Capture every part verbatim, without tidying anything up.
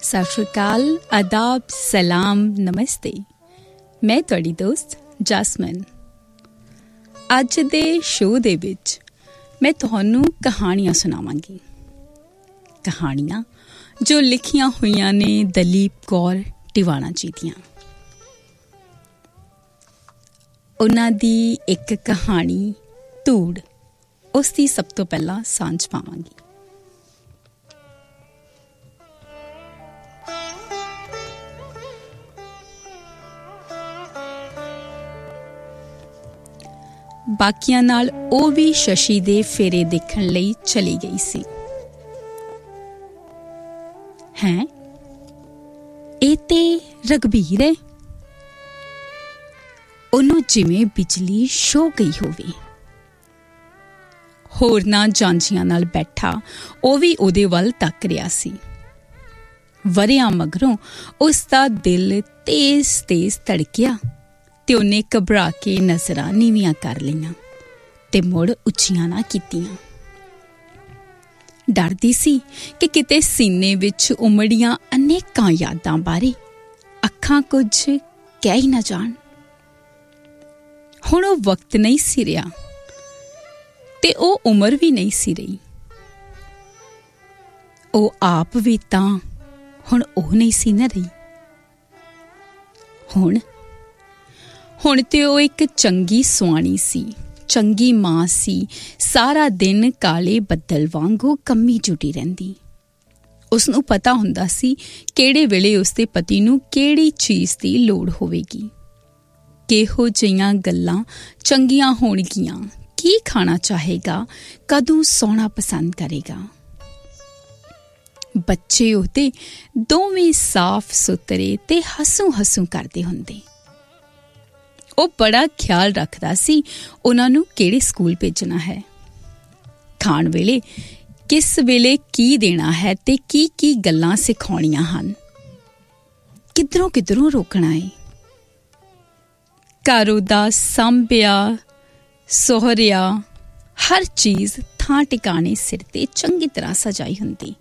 ਸਤਿ ਸ਼੍ਰੀ ਅਕਾਲ, ਆਦਾਬ, ਸਲਾਮ, ਨਮਸਤੇ। ਮੈਂ ਤੁਹਾਡੀ ਦੋਸਤ ਜਸਮਨ। ਅੱਜ ਦੇ ਸ਼ੋਅ ਦੇ ਵਿੱਚ ਮੈਂ ਤੁਹਾਨੂੰ ਕਹਾਣੀਆਂ ਸੁਣਾਵਾਂਗੀ। ਕਹਾਣੀਆਂ ਜੋ ਲਿਖੀਆਂ ਹੋਈਆਂ ਨੇ ਦਲੀਪ ਕੌਰ ਟਿਵਾਣਾ ਜੀ ਦੀਆਂ। ਉਹਨਾਂ ਦੀ ਇੱਕ ਕਹਾਣੀ ਧੂੜ, ਉਸ ਦੀ ਸਭ ਤੋਂ ਪਹਿਲਾਂ ਸਾਂਝ ਪਾਵਾਂਗੀ। ਬਾਕੀਆਂ ਨਾਲ ਉਹ ਵੀ ਸ਼ਸ਼ੀ ਦੇ ਫੇਰੇ ਦੇਖਣ ਲਈ ਚਲੀ ਗਈ ਸੀ। ਹੈਂ, ਇਹ ਤੇ ਰਘਬੀਰ ਹੈ। ਉਹਨੂੰ ਜਿਵੇਂ ਬਿਜਲੀ ਛੋ ਗਈ ਹੋਵੇ। ਹੋਰਨਾਂ ਜਾਂਝੀਆਂ ਨਾਲ ਬੈਠਾ ਉਹ ਵੀ ਉਹਦੇ ਵੱਲ ਤੱਕ ਰਿਹਾ ਸੀ। ਵਰ੍ਹਿਆਂ ਮਗਰੋਂ ਉਸ ਦਾ ਦਿਲ ਤੇਜ਼ ਤੇਜ਼ ਧੜਕਿਆ ਤੇ ਉਹਨੇ ਘਬਰਾ ਕੇ ਨਜ਼ਰਾਂ ਨੀਵੀਆਂ ਕਰ ਲਈਆਂ ਤੇ ਮੁੜ ਉੱਚੀਆਂ ਨਾ ਕੀਤੀਆਂ। ਡਰਦੀ ਸੀ ਕਿ ਕਿਤੇ ਸੀਨੇ ਵਿੱਚ ਉਮੜੀਆਂ ਅਨੇਕਾਂ ਯਾਦਾਂ ਬਾਰੇ ਅੱਖਾਂ ਕੁਝ ਕਹਿ ਹੀ ਨਾ ਜਾਣ। ਹੁਣ ਉਹ ਵਕਤ ਨਹੀਂ ਸੀ ਰਿਹਾ ਤੇ ਉਹ ਉਮਰ ਵੀ ਨਹੀਂ ਸੀ ਰਹੀ। ਉਹ ਆਪ ਵੀ ਤਾਂ ਹੁਣ ਉਹ ਨਹੀਂ ਸੀ ਨਾ ਰਹੀ। ਹੁਣ ਹੁਣ ਤੇ ਉਹ ਇੱਕ ਚੰਗੀ ਸੁਆਣੀ ਸੀ, ਚੰਗੀ ਮਾਂ ਸੀ। ਸਾਰਾ ਦਿਨ ਕਾਲੇ ਬੱਦਲ ਵਾਂਗੂ ਕੰਮੀ ਜੁਟੀ ਰਹਿੰਦੀ। ਉਸਨੂੰ ਪਤਾ ਹੁੰਦਾ ਸੀ ਕਿਹੜੇ ਵੇਲੇ ਉਸਦੇ ਪਤੀ ਨੂੰ ਕਿਹੜੀ ਚੀਜ਼ ਦੀ ਲੋੜ ਹੋਵੇਗੀ, ਕਿਹੋ ਜਿਹੀਆਂ ਗੱਲਾਂ ਚੰਗੀਆਂ ਹੋਣਗੀਆਂ, ਕੀ ਖਾਣਾ ਚਾਹੇਗਾ, ਕਦੋਂ ਸੌਣਾ ਪਸੰਦ ਕਰੇਗਾ। ਬੱਚੇ ਉਹਦੇ ਦੋਵੇਂ ਸਾਫ਼ ਸੁਥਰੇ ਤੇ ਹੱਸੂ ਹੱਸੂ ਕਰਦੇ ਹੁੰਦੇ। ਉਹ ਬੜਾ ਖਿਆਲ ਰੱਖਦਾ ਸੀ ਉਹਨਾਂ ਨੂੰ ਕਿਹੜੇ ਸਕੂਲ ਭੇਜਣਾ ਹੈ, ਖਾਣ ਵੇਲੇ ਕਿਸ ਵੇਲੇ ਕੀ ਦੇਣਾ ਹੈ ਤੇ ਕੀ ਕੀ ਗੱਲਾਂ ਸਿਖਾਉਣੀਆਂ ਹਨ, ਕਿੱਧਰੋਂ ਕਿੱਧਰੋਂ ਰੋਕਣਾ ਹੈ। ਘਰ ਉਹਦਾ ਸਾਂਭਿਆ ਸੋਹਰਿਆ ਹਰ ਚੀਜ਼ ਥਾਂ ਟਿਕਾਣੇ ਸਿਰ ਤੇ ਚੰਗੀ ਤਰ੍ਹਾਂ ਸਜਾਈ ਹੁੰਦੀ।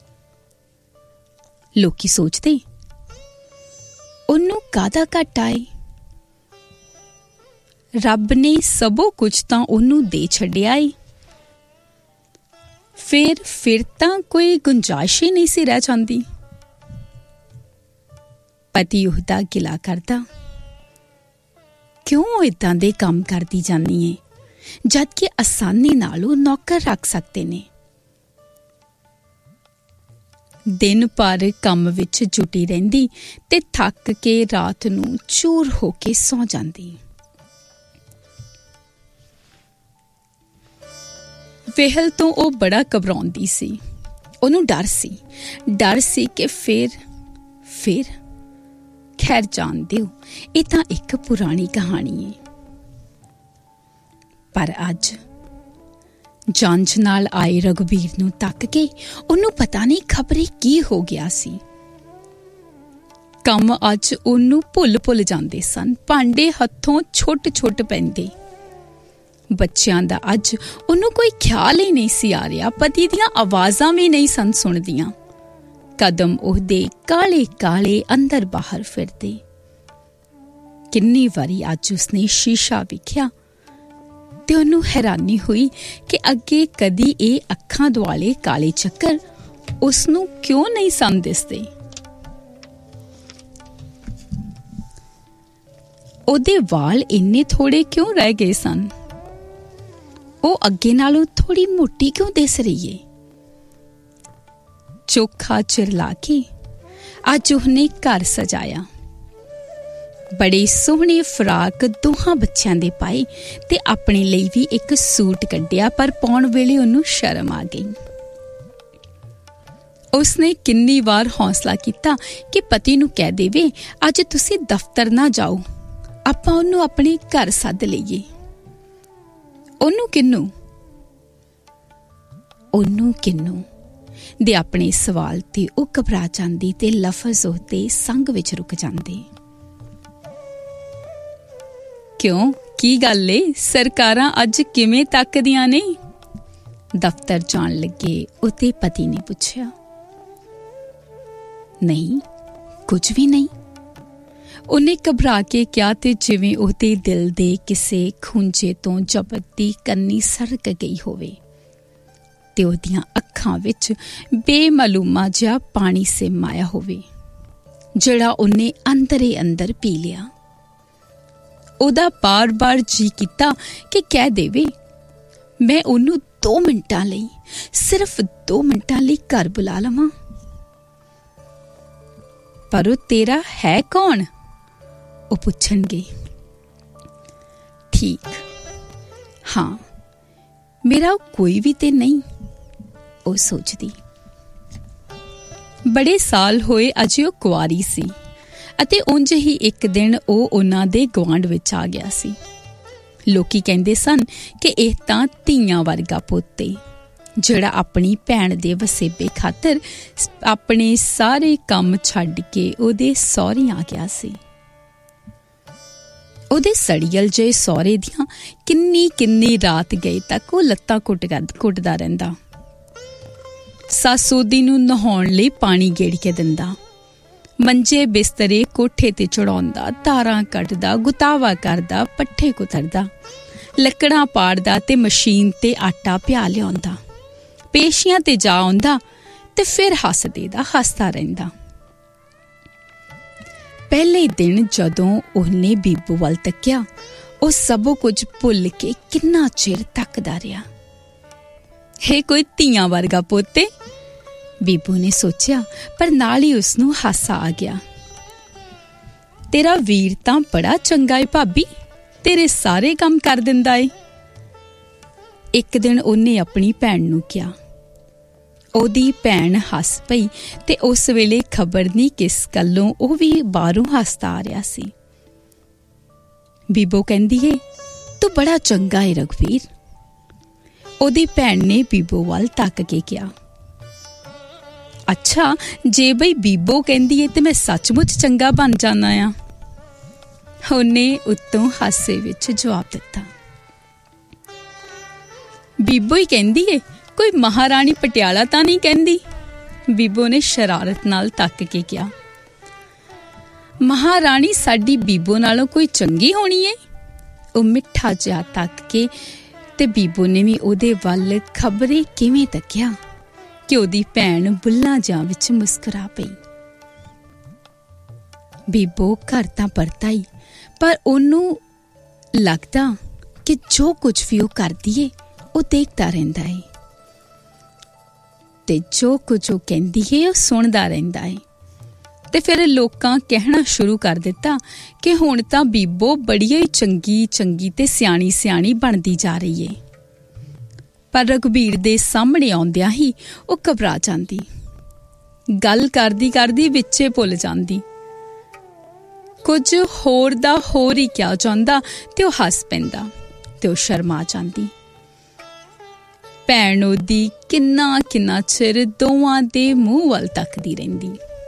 ਲੋਕੀ ਸੋਚਦੇ ਉਹਨੂੰ ਕਾਹਦਾ ਘੱਟ ਆਏ। ਰੱਬ ਨੇ ਸਭੋ ਕੁਝ ਤਾਂ ਉਹਨੂੰ ਦੇ ਛੱਡਿਆ ਏ। ਫਿਰ ਫਿਰ ਤਾਂ ਕੋਈ ਗੁੰਜਾਇਸ਼ ਹੀ ਨਹੀਂ ਸੀ ਰਹਿ ਜਾਂਦੀ। ਪਤੀ ਉਹਦਾ ਗਿਲਾ ਕਰਦਾ, ਕਿਉਂ ਏਦਾਂ ਦੇ ਕੰਮ ਕਰਦੀ ਜਾਂਦੀ ਏ, ਜਦ ਕਿ ਆਸਾਨੀ ਨਾਲ ਉਹ ਨੌਕਰ ਰੱਖ ਸਕਦੇ ਨੇ। ਦਿਨ ਭਰ ਕੰਮ ਵਿੱਚ ਜੁਟੀ ਰਹਿੰਦੀ ਤੇ ਥੱਕ ਕੇ ਰਾਤ ਨੂੰ ਚੂਰ ਹੋ ਕੇ ਸੌ ਜਾਂਦੀ। ਵੇਹਲ ਤੋਂ ਉਹ ਬੜਾ ਘਬਰਾਉਂਦੀ ਸੀ। ਉਹਨੂੰ ਡਰ ਸੀ ਡਰ ਸੀ ਕਿ ਫਿਰ ਫਿਰ ਖੈਰ ਜਾਣ ਦਿਓ, ਇਹ ਤਾਂ ਇੱਕ ਪੁਰਾਣੀ ਕਹਾਣੀ ਹੈ। ਪਰ ਅੱਜ ਜਾਂਝ ਨਾਲ ਆਏ ਰਘਬੀਰ ਨੂੰ ਤੱਕ ਕੇ ਉਹਨੂੰ ਪਤਾ ਨਹੀਂ ਖਬਰੇ ਕੀ ਹੋ ਗਿਆ ਸੀ। ਕੰਮ ਅੱਜ ਉਹਨੂੰ ਭੁੱਲ ਭੁੱਲ ਜਾਂਦੇ ਸਨ। ਭਾਂਡੇ ਹੱਥੋਂ ਛੁੱਟ ਛੁੱਟ ਪੈਂਦੇ। ਬੱਚਿਆਂ ਦਾ ਅੱਜ ਉਹਨੂੰ ਕੋਈ ਖਿਆਲ ਹੀ ਨਹੀਂ ਸੀ ਆ ਰਿਹਾ। ਪਤੀ ਦੀਆਂ ਆਵਾਜ਼ਾਂ ਵੀ ਨਹੀਂ ਸਨ ਸੁਣਦੀਆਂ। ਕਦਮ ਉਹਦੇ ਕਾਲੇ ਕਾਲੇ ਅੰਦਰ ਬਾਹਰ ਫਿਰਦੇ। ਕਿੰਨੀ ਵਾਰੀ ਅੱਜ ਉਸਨੇ ਸ਼ੀਸ਼ਾ ਵੇਖਿਆ ਤੇ ਉਹਨੂੰ ਹੈਰਾਨੀ ਹੋਈ ਕਿ ਅੱਗੇ ਕਦੀ ਇਹ ਅੱਖਾਂ ਦੁਆਲੇ ਕਾਲੇ ਚੱਕਰ ਉਸਨੂੰ ਕਿਉਂ ਨਹੀਂ ਸਨ ਦਿਸਦੇ। ਉਹਦੇ ਵਾਲ ਇੰਨੇ ਥੋੜੇ ਕਿਉਂ ਰਹਿ ਗਏ ਸਨ। ਉਹ ਅੱਗੇ ਨਾਲੋਂ ਥੋੜੀ ਮੋਟੀ ਕਿਉਂ ਦਿਸ ਰਹੀ ਏ। ਚੋਖਾ ਚਿਰਲਾ ਕੇ ਅੱਜ ਉਹਨੇ ਘਰ ਸਜਾਇਆ। ਬੜੇ ਸੋਹਣੇ ਫਰਾਕ ਦੋਹਾਂ ਬੱਚਿਆਂ ਦੇ ਪਾਏ ਤੇ ਆਪਣੇ ਲਈ ਵੀ ਇੱਕ ਸੂਟ ਕੱਢਿਆ, ਪਰ ਪਾਉਣ ਵੇਲੇ ਉਹਨੂੰ ਸ਼ਰਮ ਆ ਗਈ। ਉਸਨੇ ਕਿੰਨੀ ਵਾਰ ਹੌਸਲਾ ਕੀਤਾ ਕਿ ਪਤੀ ਨੂੰ ਕਹਿ ਦੇਵੇ, ਅੱਜ ਤੁਸੀਂ ਦਫ਼ਤਰ ਨਾ ਜਾਓ, ਆਪਾਂ ਉਹਨੂੰ ਆਪਣੇ ਘਰ ਸੱਦ ਲਈਏ। ਉਹਨੂੰ ਕਿਹਨੂੰ ਉਹਨੂੰ ਕਿਹਨੂੰ ਦੇ ਆਪਣੇ ਸਵਾਲ ਤੇ ਉਹ ਘਬਰਾ ਜਾਂਦੀ ਤੇ ਲਫ਼ਜ਼ ਉਹਦੇ ਸੰਗ ਵਿੱਚ ਰੁਕ ਜਾਂਦੇ। ਕਿਉਂ, ਕੀ ਗੱਲ ਏ, ਸਰਕਾਰਾਂ ਅੱਜ ਕਿਵੇਂ ਤੱਕਦੀਆਂ ਨੇ? ਦਫ਼ਤਰ ਜਾਣ ਲੱਗੇ ਉਹਦੇ ਪਤੀ ਨੇ ਪੁੱਛਿਆ। ਨਹੀਂ, ਕੁਝ ਵੀ ਨਹੀਂ, ਉਹਨੇ ਘਬਰਾ ਕੇ ਕਿਹਾ ਤੇ ਜਿਵੇਂ ਉਹਦੇ ਦਿਲ ਦੇ ਕਿਸੇ ਖੂੰਜੇ ਤੋਂ ਜ਼ਬਰ ਦੀ ਕੰਨੀ ਸਰਕ ਗਈ ਹੋਵੇ ਤੇ ਉਹਦੀਆਂ ਅੱਖਾਂ ਵਿੱਚ ਬੇਮਾਲੂਮਾ ਜਿਹਾ ਪਾਣੀ ਸਿਮ ਆਇਆ ਹੋਵੇ, ਜਿਹੜਾ ਉਹਨੇ ਅੰਦਰੇ ਅੰਦਰ ਪੀ ਲਿਆ। ਉਹਦਾ ਬਾਰ-ਬਾਰ ਜੀ ਕੀਤਾ ਕਿ ਕਹਿ ਦੇਵੇ, ਮੈਂ ਉਹਨੂੰ ਦੋ ਮਿੰਟਾਂ ਲਈ, ਸਿਰਫ ਦੋ ਮਿੰਟਾਂ ਲਈ ਘਰ ਬੁਲਾ ਲਵਾਂ। ਪਰ ਉਹ ਤੇਰਾ ਹੈ ਕੌਣ? ਉਹ ਪੁੱਛਣਗੇ। ਠੀਕ, ਹਾਂ, ਮੇਰਾ ਕੋਈ ਵੀ ਤੇ ਨਹੀਂ, ਉਹ ਸੋਚਦੀ। ਬੜੇ ਸਾਲ ਹੋਏ ਅਜੇ ਉਹ ਕੁਆਰੀ ਸੀ ਅਤੇ ਉਂਝ ਹੀ ਇੱਕ ਦਿਨ ਉਹ ਉਹਨਾਂ ਦੇ ਗੁਆਂਢ ਵਿੱਚ ਆ ਗਿਆ ਸੀ। ਲੋਕੀ ਕਹਿੰਦੇ ਸਨ ਕਿ ਇਹ ਤਾਂ ਧੀਆਂ ਵਰਗਾ ਪੁੱਤ ਏ, ਜਿਹੜਾ ਆਪਣੀ ਭੈਣ ਦੇ ਵਸੇਬੇ ਖਾਤਰ ਆਪਣੇ ਸਾਰੇ ਕੰਮ ਛੱਡ ਕੇ ਉਹਦੇ ਸਹੁਰੇ ਆ ਗਿਆ ਸੀ। ਉਹਦੇ ਸੜੀਅਲ ਜਿਹੇ ਸਹੁਰੇ ਦੀਆਂ ਕਿੰਨੀ ਕਿੰਨੀ ਰਾਤ ਗਏ ਤੱਕ ਉਹ ਲੱਤਾਂ ਕੁੱਟ ਕੁੱਟਦਾ ਰਹਿੰਦਾ। ਸੱਸ ਉਹਦੀ ਨੂੰ ਨਹਾਉਣ ਲਈ ਪਾਣੀ ਗੇੜ ਕੇ ਦਿੰਦਾ, ਮੰਜੇ ਬਿਸਤਰੇ ਕੋਠੇ ਤੇ ਚੜਾਉਂਦਾ, ਤਾਰਾਂ ਕੱਟਦਾ, ਗੁਤਾਵਾ ਕਰਦਾ, ਪੱਠੇ ਕੁਤਰਦਾ, ਲੱਕੜਾਂ ਪਾੜਦਾ ਤੇ ਮਸ਼ੀਨ ਤੇ ਆਟਾ ਪਿਆ ਲਿਆਉਂਦਾ, ਪੇਸ਼ੀਆਂ ਤੇ ਜਾ ਆਉਂਦਾ ਤੇ ਫਿਰ ਹੱਸਦੇ ਦਾ ਹੱਸਦਾ ਰਹਿੰਦਾ। ਪਹਿਲੇ ਦਿਨ ਜਦੋਂ ਉਹਨੇ ਬੀਬੋ ਵੱਲ ਤੱਕਿਆ, ਉਹ ਸਭ ਕੁਝ ਭੁੱਲ ਕੇ ਕਿੰਨਾ ਚਿਰ ਤੱਕਦਾ ਰਿਹਾ। ਇਹ ਕੋਈ ਧੀਆਂ ਵਰਗਾ ਪੁੱਤ ਏ, ਬੀਬੋ ਨੇ ਸੋਚਿਆ, ਪਰ ਨਾਲ ਹੀ ਉਸਨੂੰ ਹਾਸਾ ਆ ਗਿਆ। ਤੇਰਾ ਵੀਰ ਤਾਂ ਬੜਾ ਚੰਗਾ ਏ ਭਾਬੀ, ਤੇਰੇ ਸਾਰੇ ਕੰਮ ਕਰ ਦਿੰਦਾ ਏ। ਇੱਕ ਦਿਨ ਉਹਨੇ ਆਪਣੀ ਭੈਣ ਨੂੰ ਕਿਹਾ। ਉਹਦੀ ਭੈਣ ਹੱਸ ਪਈ ਤੇ ਉਸ ਵੇਲੇ ਖਬਰ ਨਹੀਂ ਕਿਸ ਗੱਲੋਂ ਉਹ ਵੀ ਬਾਹਰੋਂ ਹੱਸਦਾ ਆ ਰਿਹਾ ਸੀ। ਬੀਬੋ ਕਹਿੰਦੀ ਏ, ਤੂੰ ਬੜਾ ਚੰਗਾ ਏ ਰਘਵੀਰ। ਉਹਦੀ ਭੈਣ ਨੇ ਬੀਬੋ ਵੱਲ ਤੱਕ ਕੇ ਕਿਹਾ। ਅੱਛਾ, ਜੇ ਬਈ ਬੀਬੋ ਕਹਿੰਦੀ ਏ ਤੇ ਮੈਂ ਸੱਚਮੁੱਚ ਚੰਗਾ ਬਣ ਜਾਣਾ ਆ, ਉਹਨੇ ਉੱਤੋਂ ਹਾਸੇ ਵਿੱਚ ਜਵਾਬ ਦਿੱਤਾ। ਬੀਬੋ ਹੀ ਕਹਿੰਦੀ ਏ, ਕੋਈ ਮਹਾਰਾਣੀ ਪਟਿਆਲਾ ਤਾਂ ਨਹੀਂ ਕਹਿੰਦੀ? ਬੀਬੋ ਨੇ ਸ਼ਰਾਰਤ ਨਾਲ ਤੱਕ ਕੇ ਕਿਹਾ। ਮਹਾਰਾਣੀ ਸਾਡੀ ਬੀਬੋ ਨਾਲੋਂ ਕੋਈ ਚੰਗੀ ਹੋਣੀ ਏ? ਉਹ ਮਿੱਠਾ ਜਿਹਾ ਤੱਕ ਕੇ ਤੇ ਬੀਬੋ ਨੇ ਵੀ ਉਹਦੇ ਵੱਲ ਖਬਰੇ ਕਿਵੇਂ ਤੱਕਿਆ ਕਿ ਉਹਦੀ ਭੈਣ ਬੁੱਲਾਂ ਜਾਂ ਵਿੱਚ ਮੁਸਕਰਾ ਪਈ। ਬੀਬੋ ਘਰ ਤਾਂ ਪਰਤ ਆਈ, ਪਰ ਉਹਨੂੰ ਲੱਗਦਾ ਕਿ ਜੋ ਕੁਝ ਵੀ ਉਹ ਕਰਦੀ ਏ ਉਹ ਦੇਖਦਾ ਰਹਿੰਦਾ ਏ ਤੇ ਜੋ ਕੁਝ ਉਹ ਕਹਿੰਦੀ ਏ ਉਹ ਸੁਣਦਾ ਰਹਿੰਦਾ ਏ। ਤੇ ਫਿਰ ਲੋਕਾਂ ਕਹਿਣਾ ਸ਼ੁਰੂ ਕਰ ਦਿੱਤਾ ਕਿ ਹੁਣ ਤਾਂ ਬੀਬੋ ਬੜੀ ਹੀ ਚੰਗੀ ਚੰਗੀ ਤੇ ਸਿਆਣੀ ਸਿਆਣੀ ਬਣਦੀ ਜਾ ਰਹੀ ਏ। ਪਰ ਰਘਬੀਰ ਦੇ ਸਾਹਮਣੇ ਆਉਂਦਿਆਂ ਹੀ ਉਹ ਘਬਰਾ ਜਾਂਦੀ, ਗੱਲ ਕਰਦੀ ਕਰਦੀ ਵਿੱਚੇ ਭੁੱਲ ਜਾਂਦੀ, ਕੁਝ ਹੋਰ ਦਾ ਹੋਰ ਹੀ ਕਿਹਾ ਜਾਂਦਾ ਤੇ ਉਹ ਹੱਸ ਪੈਂਦਾ ਤੇ ਉਹ ਸ਼ਰਮਾ ਜਾਂਦੀ। ਭੈਣ ਉਹਦੀ ਕਿੰਨਾ ਕਿੰਨਾ ਚਿਰ ਦੋਵਾਂ ਦੇ ਮੂੰਹ ਵੱਲ ਤੱਕਦੀ ਰਹਿੰਦੀ।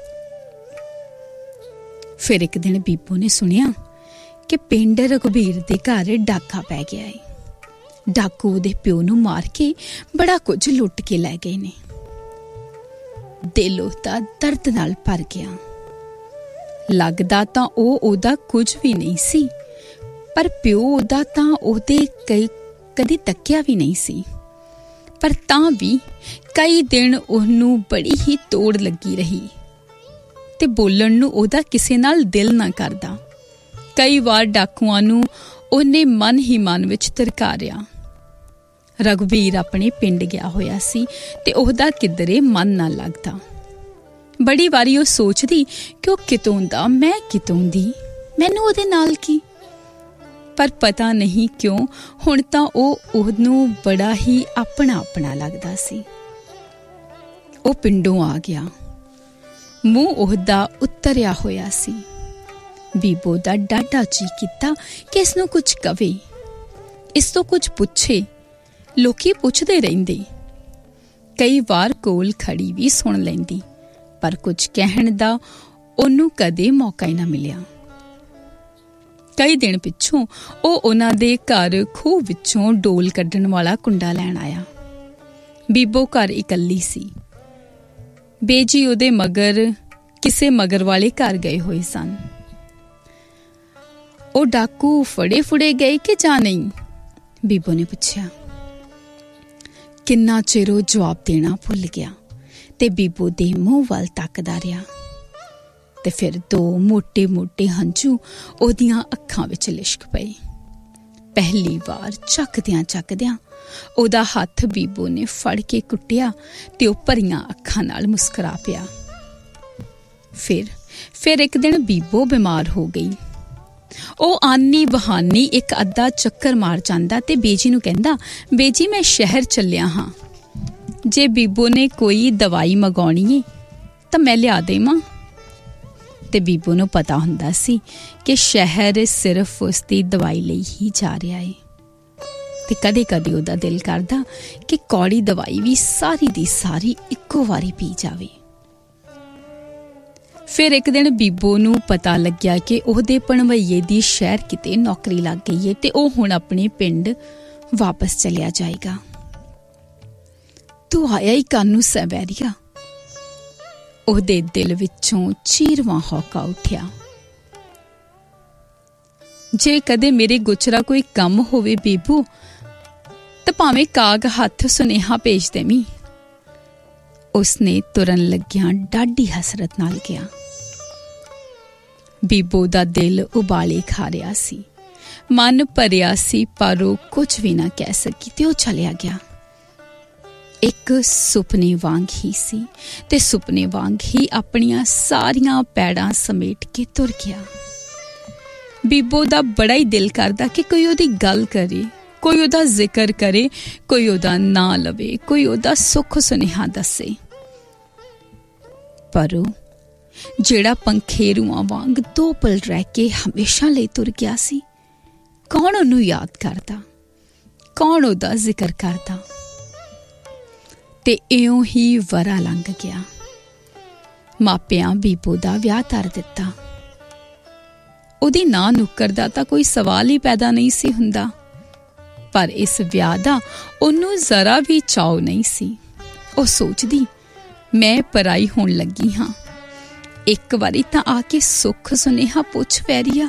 ਫਿਰ ਇੱਕ ਦਿਨ ਬੀਬੋ ਨੇ ਸੁਣਿਆ ਕਿ ਪਿੰਡ ਰਘਬੀਰ ਦੇ ਘਰ ਡਾਕਾ ਪੈ ਗਿਆ ਏ। ਡਾਕੂ ਉਹਦੇ ਪਿਓ ਨੂੰ ਮਾਰ ਕੇ ਬੜਾ ਕੁਝ ਲੁੱਟ ਕੇ ਲੈ ਗਏ ਨੇ। ਦਿਲ ਉਹਦਾ ਦਰਦ ਨਾਲ ਭਰ ਗਿਆ। ਲੱਗਦਾ ਤਾਂ ਉਹ ਉਹਦਾ ਕੁਝ ਵੀ ਨਹੀਂ ਸੀ, ਪਰ ਪਿਓ ਉਹਦਾ ਤਾਂ ਉਹਦੇ ਕਈ ਕਦੀ ਤੱਕਿਆ ਵੀ ਨਹੀਂ ਸੀ। ਪਰ ਤਾਂ ਵੀ ਕਈ ਦਿਨ ਉਹਨੂੰ ਬੜੀ ਹੀ ਤੋੜ ਲੱਗੀ ਰਹੀ ਤੇ ਬੋਲਣ ਨੂੰ ਉਹਦਾ ਕਿਸੇ ਨਾਲ ਦਿਲ ਨਾ ਕਰਦਾ। ਕਈ ਵਾਰ ਡਾਕੂਆਂ ਨੂੰ ਉਹਨੇ ਮਨ ਹੀ ਮਨ ਵਿੱਚ ਧਰਕਾਰਿਆ। ਰਘਬੀਰ ਆਪਣੇ ਪਿੰਡ ਗਿਆ ਹੋਇਆ ਸੀ ਤੇ ਉਹਦਾ ਕਿਧਰੇ ਮਨ ਨਾ ਲੱਗਦਾ। ਬੜੀ ਵਾਰੀ ਉਹ ਸੋਚਦੀ ਕਿ ਉਹ ਕਿਤੋਂ ਦਾ, ਮੈਂ ਕਿਤੋਂ ਦੀ, ਮੈਨੂੰ ਉਹਦੇ ਨਾਲ ਕੀ। ਪਰ ਪਤਾ ਨਹੀਂ ਕਿਉਂ ਹੁਣ ਤਾਂ ਉਹ ਉਹਨੂੰ ਬੜਾ ਹੀ ਆਪਣਾ ਆਪਣਾ ਲੱਗਦਾ ਸੀ। ਉਹ ਪਿੰਡੋਂ ਆ ਗਿਆ, ਮੂੰਹ ਉਹਦਾ ਉਤਰਿਆ ਹੋਇਆ ਸੀ। ਬੀਬੋ ਦਾ ਡਾਢਾ ਜੀ ਕੀਤਾ ਕਿ ਇਸ ਨੂੰ ਕੁਝ ਕਵੇ, ਇਸ ਤੋਂ ਕੁਝ ਪੁੱਛੇ। ਲੋਕੀ ਪੁੱਛਦੇ ਰਹਿੰਦੇ, ਕਈ ਵਾਰ ਕੋਲ ਖੜੀ ਵੀ ਸੁਣ ਲੈਂਦੀ, ਪਰ ਕੁਝ ਕਹਿਣ ਦਾ ਉਹਨੂੰ ਕਦੇ ਮੌਕਾ ਹੀ ਨਾ ਮਿਲਿਆ। ਕਈ ਦਿਨ ਪਿੱਛੋਂ ਉਹ ਉਹਨਾਂ ਦੇ ਘਰ ਖੂਹ ਵਿੱਚੋਂ ਡੋਲ ਕੱਢਣ ਵਾਲਾ ਕੁੰਡਾ ਲੈਣ ਆਇਆ। ਬੀਬੋ ਘਰ ਇਕੱਲੀ ਸੀ। ਬੇਜੀ ਉਹਦੇ ਮਗਰ ਕਿਸੇ ਮਗਰ ਵਾਲੇ ਘਰ ਗਏ ਹੋਏ ਸਨ। ਉਹ ਡਾਕੂ ਫੜੇ ਫੁੜੇ ਗਏ ਕਿ ਜਾਂ ਨਹੀਂ? ਬੀਬੋ ਨੇ ਪੁੱਛਿਆ। ਕਿੰਨਾ ਚਿਰ ਉਹ ਜਵਾਬ ਦੇਣਾ ਭੁੱਲ ਗਿਆ ਤੇ ਬੀਬੋ ਦੇ ਮੂੰਹ ਵੱਲ ਤੱਕਦਾ ਰਿਹਾ ਤੇ ਫਿਰ ਦੋ ਮੋਟੇ ਮੋਟੇ ਹੰਝੂ ਉਹਦੀਆਂ ਅੱਖਾਂ ਵਿੱਚ ਲਿਸ਼ਕ ਪਏ। ਪਹਿਲੀ ਵਾਰ ਚੱਕਦਿਆਂ ਚੱਕਦਿਆਂ ਉਹਦਾ ਹੱਥ ਬੀਬੋ ਨੇ ਫੜ ਕੇ ਕੁੱਟਿਆ ਤੇ ਉਹ ਭਰੀਆਂ ਅੱਖਾਂ ਨਾਲ ਮੁਸਕਰਾ ਪਿਆ। ਫਿਰ ਫਿਰ ਇੱਕ ਦਿਨ ਬੀਬੋ ਬਿਮਾਰ ਹੋ ਗਈ। ਉਹ ਆਨੀ ਬਹਾਨੀ ਇੱਕ ਅੱਧਾ ਚੱਕਰ ਮਾਰ ਜਾਂਦਾ ਤੇ ਬੇਜੀ ਨੂੰ ਕਹਿੰਦਾ, ਬੇਜੀ ਮੈਂ ਸ਼ਹਿਰ ਚੱਲਿਆ ਹਾਂ, ਜੇ ਬੀਬੋ ਨੇ ਕੋਈ ਦਵਾਈ ਮੰਗਾਉਣੀ ਏ ਤਾਂ ਮੈਂ ਲਿਆ ਦੇਵਾਂ। ਤੇ ਬੀਬੋ ਨੂੰ ਪਤਾ ਹੁੰਦਾ ਸੀ ਕਿ ਸ਼ਹਿਰ ਸਿਰਫ ਉਸਦੀ ਦਵਾਈ ਲਈ ਹੀ ਜਾ ਰਿਹਾ ਏ ਤੇ ਕਦੇ ਕਦੇ ਉਹਦਾ ਦਿਲ ਕਰਦਾ ਕਿ ਕੌੜੀ ਦਵਾਈ ਵੀ ਸਾਰੀ ਦੀ ਸਾਰੀ ਇੱਕੋ ਵਾਰੀ ਪੀ ਜਾਵੇ। ਫਿਰ ਇੱਕ ਦਿਨ ਬੀਬੋ ਨੂੰ ਪਤਾ ਲੱਗਿਆ ਕਿ ਉਹਦੇ ਭਣਵਈਏ ਦੀ ਸ਼ਹਿਰ ਕਿਤੇ ਨੌਕਰੀ ਲੱਗ ਗਈ ਏ ਤੇ ਉਹ ਹੁਣ ਆਪਣੇ ਪਿੰਡ ਵਾਪਸ ਚਲਿਆ ਜਾਏਗਾ। ਤੂੰ ਆਇਆ ਹੀ ਕਾਨੂੰ ਸਵੈਰੀਆ? ਉਹਦੇ ਦਿਲ ਵਿੱਚੋਂ ਚੀਰਵਾਂ ਹੌਕਾ ਉੱਠਿਆ। ਜੇ ਕਦੇ ਮੇਰੇ ਗੁਚਰਾ ਕੋਈ ਕੰਮ ਹੋਵੇ ਬੀਬੂ ਤਾਂ ਭਾਵੇਂ ਕਾਗ ਹੱਥ ਸੁਨੇਹਾ ਭੇਜ ਦੇਵੀਂ। ਉਸਨੇ ਤੁਰਨ ਲੱਗਿਆਂ ਡਾਢੀ ਹਸਰਤ ਨਾਲ ਕਿਹਾ। ਬੀਬੋ ਦਾ ਦਿਲ ਉਬਾਲੇ ਖਾ ਰਿਹਾ ਸੀ, ਮਨ ਭਰਿਆ ਸੀ, ਪਰ ਉਹ ਕੁਝ ਵੀ ਨਾ ਕਹਿ ਸਕੀ ਤੇ ਉਹ ਚਲਿਆ ਗਿਆ। ਇੱਕ ਸੁਪਨੇ ਵਾਂਗ ਹੀ ਸੀ ਤੇ ਸੁਪਨੇ ਵਾਂਗ ਹੀ ਆਪਣੀਆਂ ਸਾਰੀਆਂ ਪੈੜਾਂ ਸਮੇਟ ਕੇ ਤੁਰ ਗਿਆ। ਬੀਬੋ ਦਾ ਬੜਾ ਹੀ ਦਿਲ ਕਰਦਾ ਕਿ ਕੋਈ ਉਹਦੀ ਗੱਲ ਕਰੇ, ਕੋਈ ਉਹਦਾ ਜ਼ਿਕਰ ਕਰੇ, ਕੋਈ ਉਹਦਾ ਨਾਂ ਲਵੇ, ਕੋਈ ਉਹਦਾ ਸੁੱਖ ਸੁਨੇਹਾ ਦੱਸੇ। ਪਰ ਉਹ ਜਿਹੜਾ ਪੰਖੇਰੂਆਂ ਵਾਂਗ ਦੋ ਪਲ ਰਹਿ ਕੇ ਹਮੇਸ਼ਾ ਲਈ ਤੁਰ ਗਿਆ ਸੀ, ਕੌਣ ਉਹਨੂੰ ਯਾਦ ਕਰਦਾ, ਕੌਣ ਉਹਦਾ ਜ਼ਿਕਰ ਕਰਦਾ? ਤੇ ਇਉਂ ਹੀ ਵਰਾ ਲੰਘ ਗਿਆ। ਮਾਪਿਆਂ ਬੀਬੋ ਦਾ ਵਿਆਹ ਧਰ ਦਿੱਤਾ। ਉਹਦੀ ਨਾਂ ਨੁੱਕਰ ਦਾ ਤਾਂ ਕੋਈ ਸਵਾਲ ਹੀ ਪੈਦਾ ਨਹੀਂ ਸੀ ਹੁੰਦਾ, ਪਰ ਇਸ ਵਿਆਹ ਦਾ ਉਹਨੂੰ ਜ਼ਰਾ ਵੀ ਚਾਅ ਨਹੀਂ ਸੀ। ਉਹ ਸੋਚਦੀ, ਮੈਂ ਪਰਾਈ ਹੋਣ ਲੱਗੀ ਹਾਂ, ਇੱਕ ਵਾਰੀ ਤਾਂ ਆ ਕੇ ਸੁੱਖ ਸੁਨੇਹਾ ਪੁੱਛ ਵੈਰੀਆ।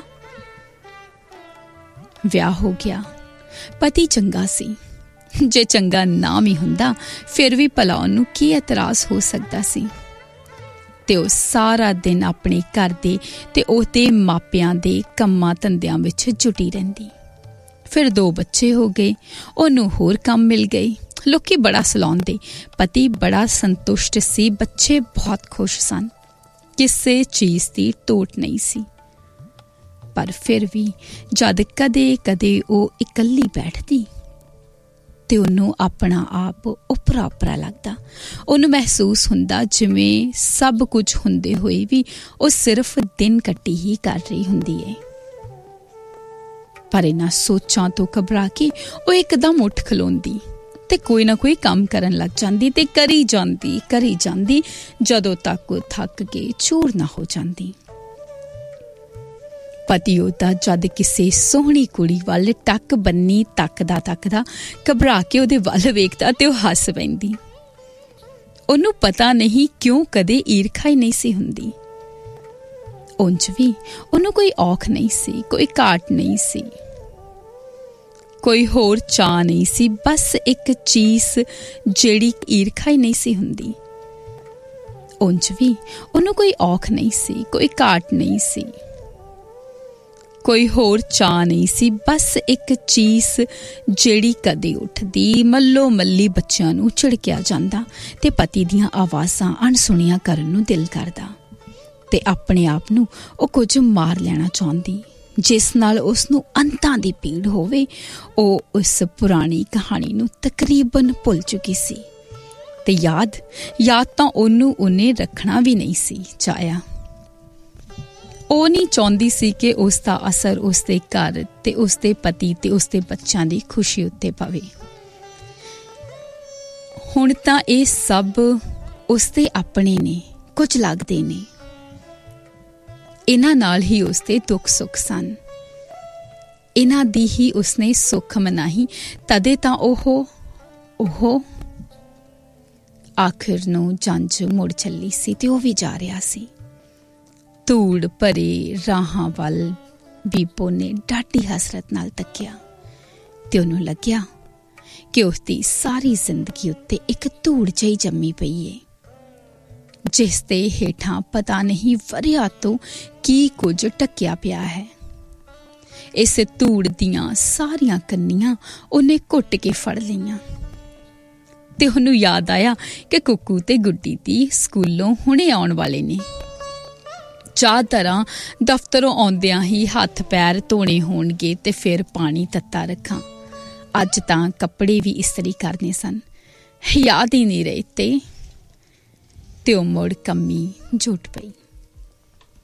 ਵਿਆਹ ਹੋ ਗਿਆ। ਪਤੀ ਚੰਗਾ ਸੀ, ਜੇ ਚੰਗਾ ਨਾ ਵੀ ਹੁੰਦਾ ਫਿਰ ਵੀ ਭਲਾ ਉਹਨੂੰ ਕੀ ਇਤਰਾਜ਼ ਹੋ ਸਕਦਾ ਸੀ। ਤੇ ਉਹ ਸਾਰਾ ਦਿਨ ਆਪਣੇ ਘਰ ਦੇ ਤੇ ਉਹਦੇ ਮਾਪਿਆਂ ਦੇ ਕੰਮਾਂ ਧੰਦਿਆਂ ਵਿੱਚ ਜੁਟੀ ਰਹਿੰਦੀ। ਫਿਰ ਦੋ ਬੱਚੇ ਹੋ ਗਏ, ਉਹਨੂੰ ਹੋਰ ਕੰਮ ਮਿਲ ਗਏ। ਲੋਕੀ ਬੜਾ ਸਲਾਹੁੰਦੇ, ਪਤੀ ਬੜਾ ਸੰਤੁਸ਼ਟ ਸੀ, ਬੱਚੇ ਬਹੁਤ ਖੁਸ਼ ਸਨ, ਕਿਸੇ ਚੀਜ਼ ਦੀ ਟੋਟ ਨਹੀਂ ਸੀ। ਪਰ ਫਿਰ ਵੀ ਜਦ ਕਦੇ ਕਦੇ ਉਹ ਇਕੱਲੀ ਬੈਠਦੀ ਤੇ ਉਹਨੂੰ ਆਪਣਾ ਆਪ ਉਪਰਾ ਉਪਰਾ ਲੱਗਦਾ। ਉਹਨੂੰ ਮਹਿਸੂਸ ਹੁੰਦਾ ਜਿਵੇਂ ਸਭ ਕੁਝ ਹੁੰਦੇ ਹੋਏ ਵੀ ਉਹ ਸਿਰਫ ਦਿਨ ਕੱਟੀ ਹੀ ਕਰ ਰਹੀ ਹੁੰਦੀ ਹੈ। ਪਰ ਇਹਨਾਂ ਸੋਚਾਂ ਤੋਂ ਘਬਰਾ ਕੇ ਉਹ ਇੱਕਦਮ ਉੱਠ ਖਲੋਂਦੀ ਤੇ ਕੋਈ ਨਾ ਕੋਈ ਕੰਮ ਕਰਨ ਲੱਗ ਜਾਂਦੀ ਤੇ ਕਰੀ ਜਾਂਦੀ ਕਰੀ ਜਾਂਦੀ ਜਦੋਂ ਤੱਕ ਉਹ ਥੱਕ ਕੇ ਚੂਰ ਨਾ ਹੋ ਜਾਂਦੀ। ਪਤੀ ਉਹਦਾ ਜਦ ਕਿਸੇ ਸੋਹਣੀ ਕੁੜੀ ਵੱਲ ਟੱਕ ਬੰਨੀ ਤੱਕਦਾ ਤੱਕਦਾ ਘਬਰਾ ਕੇ ਉਹਦੇ ਵੱਲ ਵੇਖਦਾ ਤੇ ਉਹ ਹੱਸ ਪੈਂਦੀ। ਉਹਨੂੰ ਪਤਾ ਨਹੀਂ ਕਿਉਂ ਕਦੇ ਈਰਖਾ ਹੀ ਨਹੀਂ ਸੀ ਹੁੰਦੀ। ਉਂਝ ਵੀ ਉਹਨੂੰ ਕੋਈ ਔਖ ਨਹੀਂ ਸੀ, ਕੋਈ ਘਾਟ ਨਹੀਂ ਸੀ, ਕੋਈ ਹੋਰ ਚਾਅ ਨਹੀਂ ਸੀ, ਬਸ ਇੱਕ ਚੀਜ਼ ਜਿਹੜੀ ਈਰਖਾ ਹੀ ਨਹੀਂ ਸੀ ਹੁੰਦੀ। ਉਂਝ ਵੀ ਉਹਨੂੰ ਕੋਈ ਔਖ ਨਹੀਂ ਸੀ, ਕੋਈ ਘਾਟ ਨਹੀਂ ਸੀ, ਕੋਈ ਹੋਰ ਚਾਅ ਨਹੀਂ ਸੀ, ਬਸ ਇੱਕ ਚੀਜ਼ ਜਿਹੜੀ ਕਦੇ ਉੱਠਦੀ ਮੱਲੋ ਮੱਲੀ ਬੱਚਿਆਂ ਨੂੰ ਝਿੜਕਿਆ ਜਾਂਦਾ ਤੇ ਪਤੀ ਦੀਆਂ ਆਵਾਜ਼ਾਂ ਅਣਸੁਣੀਆਂ ਕਰਨ ਨੂੰ ਦਿਲ ਕਰਦਾ ਤੇ ਆਪਣੇ ਆਪ ਨੂੰ ਉਹ ਕੁਝ ਮਾਰ ਲੈਣਾ ਚਾਹੁੰਦੀ ਜਿਸ ਨਾਲ ਉਸਨੂੰ ਅੰਤਾਂ ਦੀ ਪੀੜ ਹੋਵੇ। ਉਹ ਉਸ ਪੁਰਾਣੀ ਕਹਾਣੀ ਨੂੰ ਤਕਰੀਬਨ ਭੁੱਲ ਚੁੱਕੀ ਸੀ ਤੇ ਯਾਦ ਯਾਦ ਤਾਂ ਉਹਨੂੰ ਉਹਨੇ ਰੱਖਣਾ ਵੀ ਨਹੀਂ ਸੀ ਚਾਹਿਆ। ਉਹ ਨਹੀਂ ਚਾਹੁੰਦੀ ਸੀ ਕਿ ਉਸ ਦਾ ਅਸਰ ਉਸਦੇ ਘਰ ਤੇ ਉਸਦੇ ਪਤੀ ਤੇ ਉਸਦੇ ਬੱਚਿਆਂ ਦੀ ਖੁਸ਼ੀ ਉੱਤੇ ਪਵੇ। ਹੁਣ ਤਾਂ ਇਹ ਸਭ ਉਸਦੇ ਆਪਣੇ ਨੇ, ਕੁਝ ਲੱਗਦੇ ਨੇ। ਇਹਨਾਂ ਨਾਲ ਹੀ ਉਸਦੇ ਦੁੱਖ ਸੁੱਖ ਸਨ, ਇਹਨਾਂ ਦੀ ਹੀ ਉਸਨੇ ਸੁੱਖ ਮਨਾਹੀ। ਤਦੇ ਤਾਂ ਉਹ ਉਹ ਆਖਿਰ ਨੂੰ ਜੰਝ ਮੁੜ ਚੱਲੀ ਸੀ ਤੇ ਉਹ ਵੀ ਜਾ ਰਿਹਾ ਸੀ। ਧੂੜ ਭਰੇ ਰਾਹਾਂ ਵੱਲ ਬੀਬੋ ਨੇ ਡਾਢੀ ਹਸਰਤ ਨਾਲ ਤੱਕਿਆ ਤੇ ਉਹਨੂੰ ਲੱਗਿਆ ਕਿ ਉਸਦੀ ਸਾਰੀ ਜ਼ਿੰਦਗੀ ਉੱਤੇ ਇੱਕ ਧੂੜ ਜਿਹੀ ਜੰਮੀ ਪਈ ਏ, ਜਿਸ ਦੇ ਹੇਠਾਂ ਪਤਾ ਨਹੀਂ ਵਰ੍ਹਿਆਂ ਤੋਂ ਕੀ ਕੁਝ ਢੱਕਿਆ ਪਿਆ ਹੈ। ਇਸ ਧੂੜ ਦੀਆਂ ਸਾਰੀਆਂ ਕੰਨੀਆਂ ਉਹਨੇ ਘੁੱਟ ਕੇ ਫੜ ਲਈਆਂ ਤੇ ਉਹਨੂੰ ਯਾਦ ਆਇਆ ਕਿ ਕੁੱਕੂ ਤੇ ਗੁੱਡੀ ਦੀ ਸਕੂਲੋਂ ਹੁਣੇ ਆਉਣ ਵਾਲੇ ਨੇ। ਚਾਹ ਤਰ੍ਹਾਂ ਦਫ਼ਤਰੋਂ ਆਉਂਦਿਆਂ ਹੀ ਹੱਥ ਪੈਰ ਧੋਣੇ ਹੋਣਗੇ ਤੇ ਫਿਰ ਪਾਣੀ ਤੱਤਾ ਰੱਖਾਂ। ਅੱਜ ਤਾਂ ਕੱਪੜੇ ਵੀ ਇਸਤਰੀ ਕਰਨੇ ਸਨ, ਯਾਦ ਹੀ ਨਹੀਂ ਰਹੇ ਤੇ ਤੇ ਉਹ ਮੁੜ ਕੰਮੀ ਜੁਟ ਪਈ।